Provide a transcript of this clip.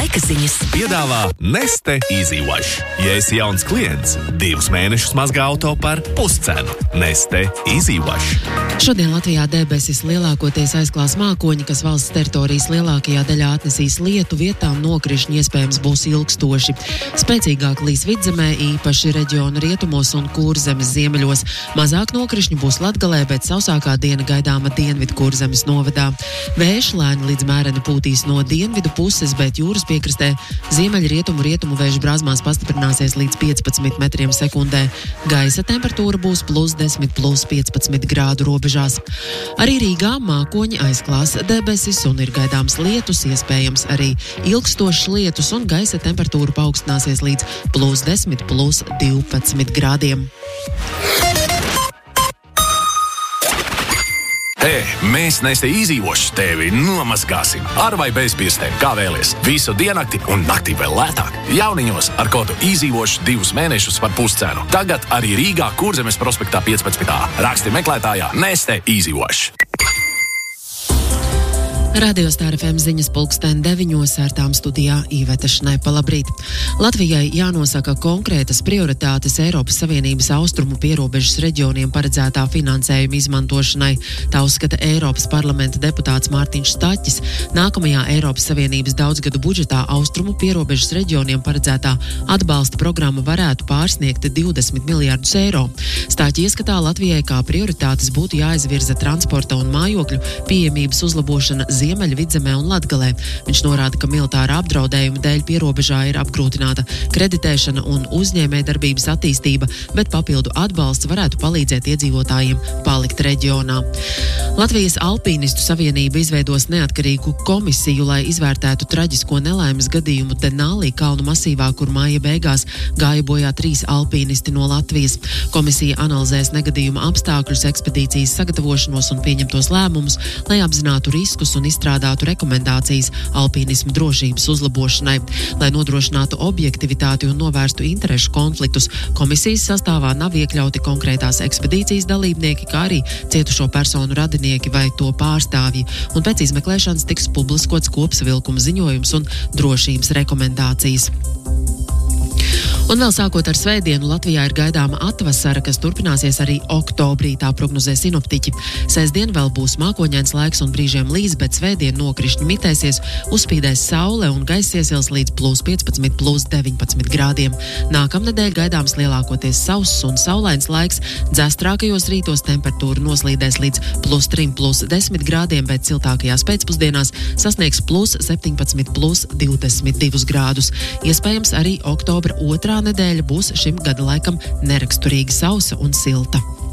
Laika ziņas piedāvā Neste Easy Wash. Ja esi jauns klients, 2 mēnešus mazgā auto par puscenu. Neste Easy Wash. Šodien Latvijā debesis lielākoties aizklās mākoņi, kas valsts teritorijas lielākajā daļā atnesīs lietu, vietām nokrišņi iespējams būs ilgstoši. Spēcīgāk līs Vidzemē, īpaši reģiona rietumos un Kurzemes ziemeļos. Mazāk nokrišņi būs Latgalē, bet sausākā diena gaidāma Dienvidu Kurzemes novadā. Vējš lēni līdz mēreni pūtīs no dienvidu puses, bet jūras piekrastē rietumu vēju brāzmās pastiprināsies līdz 15 metriem sekundē. Gaisa temperatūra būs +10, +15 grādu robežās. Arī Rīgā mākoņi aizklās debesis un ir gaidāms lietus, iespējams arī ilgstošs lietus, un gaisa temperatūra paaugstināsies līdz +10, +12 grādiem. Mēs Neste Easy Wash tevi nomazgāsim. Ar vai bez pirkstiem, kā vēlies. Visu diennakti un naktī vēl lētāk. Jauniņos ar kodu Easy Wash 2 mēnešus par puscenu. Tagad arī Rīgā Kurzemes prospektā 15. Raksti meklētājā Neste Easy Wash. Radio Star FM ziņas 9:00 ar tām studijā Īveta Šnepa. Labrīt! Latvijai jānosaka konkrētas prioritātes Eiropas Savienības austrumu pierobežas reģioniem paredzētā finansējuma izmantošanai. Tā uzskata Eiropas parlamenta deputāts Mārtiņš Staķis. Nākamajā Eiropas Savienības daudzgadu budžetā austrumu pierobežas reģioniem paredzētā atbalsta programma varētu pārsniegt 20 miljārdus eiro. Staķi ieskatā Latvijai kā prioritātes būtu jāizvirza transporta un mājokļu pieejamības uzlabošana Ziemeļa, Vidzemē un Latgalē. Viņš norāda, ka militāra apdraudējuma dēļ pierobežā ir apgrūtināta kreditēšana un uzņēmējdarbības attīstība, bet papildu atbalsts varētu palīdzēt iedzīvotājiem palikt reģionā. Latvijas Alpīnistu savienība izveidos neatkarīgu komisiju, lai izvērtētu traģisko nelaimes gadījumu Denālī kalnu masīvā, kur māja beigās gāja bojā 3 alpīnisti no Latvijas. Komisija analizēs negadījuma apstākļus, ekspedīcijas sagatavošanos un pieņemtos lēmumus, lai apzinātu riskus un izstrādātu rekomendācijas alpīnismu drošības uzlabošanai. Lai nodrošinātu objektivitāti un novērstu interešu konfliktus, komisijas sastāvā nav iekļauti konkrētās ekspedīcijas dalībnieki, kā arī cietušo personu radinieki vai to pārstāvji, un pēc izmeklēšanas tiks publiskots kopsavilkuma ziņojums un drošības rekomendācijas. Un vēl sākot ar svētdienu, Latvijā ir gaidāma atvasara, kas turpināsies arī oktobrī, tā prognozē sinoptiķi. Sestdien vēl būs mākoņains laiks un brīžiem līs, bet svētdien nokrišņi mitēsies, uzspīdēs saule un gaiss iesils līdz +15, +19 grādiem. Nākamnedēļ gaidāms lielākoties sauss un saulains laiks, dzestrākajos rītos temperatūra noslīdēs līdz +3, +10 grādiem, bet siltākajās pēcpusdienās sasniegs +17, +22 grādus. Iespējams arī oktobra otrā nedēļa būs šim gada laikam neraksturīgi sausa un silta.